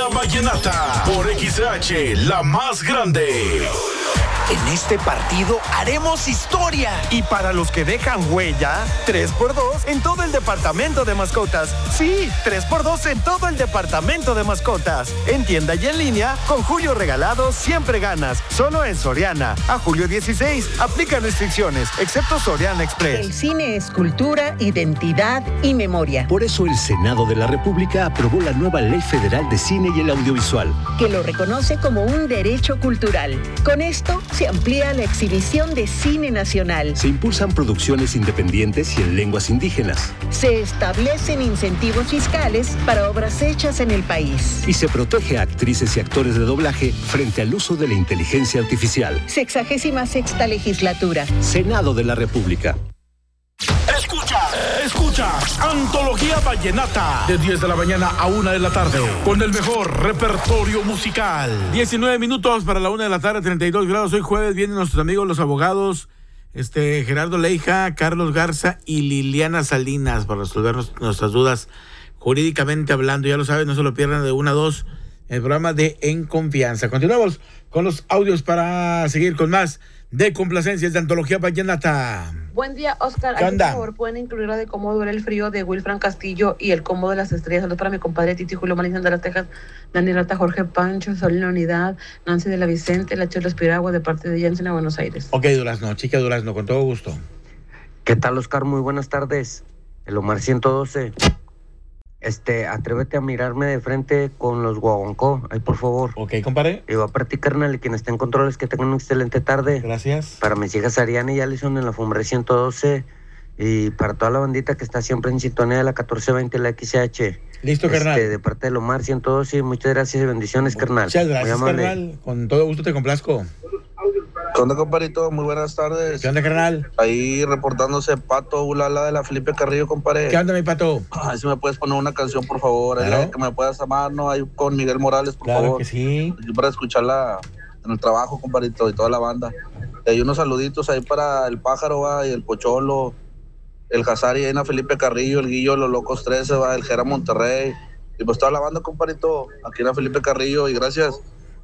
Antología Vallenata por XH, la más grande. En este partido haremos historia. Y para los que dejan huella, 3x2 en todo el departamento de mascotas. Sí, 3x2 en todo el departamento de mascotas. En tienda y en línea, con Julio Regalado siempre ganas. Solo en Soriana. A julio 16, aplica restricciones, excepto Soriana Express. El cine es cultura, identidad y memoria. Por eso el Senado de la República aprobó la nueva Ley Federal de Cine y el Audiovisual, que lo reconoce como un derecho cultural. Con esto se amplía la exhibición de cine nacional. Se impulsan producciones independientes y en lenguas indígenas. Se establecen incentivos fiscales para obras hechas en el país. Y se protege a actrices y actores de doblaje frente al uso de la inteligencia artificial. 66ª legislatura. Senado de la República. Escucha, Antología Vallenata, de 10 de la mañana a 1 de la tarde, con el mejor repertorio musical. 19 minutos para la 1 de la tarde, 32 grados. Hoy jueves vienen nuestros amigos los abogados, Gerardo Leija, Carlos Garza y Liliana Salinas, para resolver nuestras dudas jurídicamente hablando. Ya lo saben, no se lo pierdan de 1 a 2, el programa de En Confianza. Continuamos con los audios para seguir con más de complacencias de Antología Vallenata. Buen día, Oscar. ¿Qué onda? Por favor, pueden incluir la de Cómo duele el frío de Wilfran Castillo y el Combo de las Estrellas. Saludos para mi compadre Titi, Julio Marín de las Texas, Dani Rata, Jorge Pancho, Sol en la Unidad, Nancy de la Vicente, La Chela Espiragua, de parte de Jensen a Buenos Aires. Ok, Durazno, chica Durazno, con todo gusto. ¿Qué tal, Oscar? Muy buenas tardes. El Omar 112. Atrévete a mirarme de frente con los guaguancó, ahí por favor. Ok, compadre. Y va para ti, carnal, y quien esté en controles, que tengan una excelente tarde. Gracias. Para mis hijas Ariana y Allison en la Fumbre 112, y para toda la bandita que está siempre en sintonía de la 1420, la XH. Listo, carnal. De parte del Omar 112, muchas gracias y bendiciones, carnal. Muchas gracias, carnal. Con todo gusto te complazco. ¿Qué onda, compadrito? Muy buenas tardes. ¿Qué onda, carnal? Ahí reportándose Pato Ulala de la Felipe Carrillo, compadre. ¿Qué onda, mi Pato? A ver si me puedes poner una canción, por favor. Claro. Que me puedas amar, ¿no? Ahí con Miguel Morales, por favor. Claro que sí. Para escucharla en el trabajo, compadrito, y toda la banda. Y hay unos saluditos ahí para el Pájaro, va, y el Pocholo, el Hazari, ahí en la Felipe Carrillo, el Guillo, los Locos 13, va, el Gera Monterrey. Y pues toda la banda, compadrito, aquí en la Felipe Carrillo, y gracias.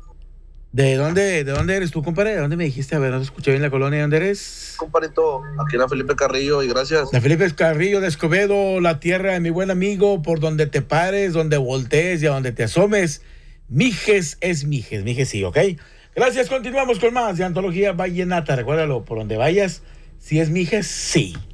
¿De dónde eres tú, compadre? ¿De dónde me dijiste? A ver, no te escuché bien la colonia. ¿De dónde eres? Compadrito, aquí en la Felipe Carrillo, y gracias. La Felipe Carrillo de Escobedo, la tierra de mi buen amigo, por donde te pares, donde voltees y a donde te asomes. Mijes es Mijes, Mijes sí, ¿ok? Gracias, continuamos con más de Antología Vallenata. Recuérdalo, por donde vayas, si es Mijes, sí.